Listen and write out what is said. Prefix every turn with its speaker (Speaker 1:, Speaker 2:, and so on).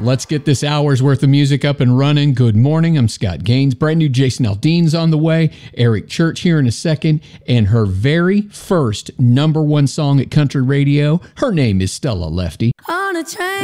Speaker 1: Let's get this hour's worth of music up and running. Good morning. I'm Scott Gaines. Brand new Jason Aldean's on the way. Eric Church here in a second. And her very first #1 song at country radio. Her name is Stella Lefty.
Speaker 2: On a train.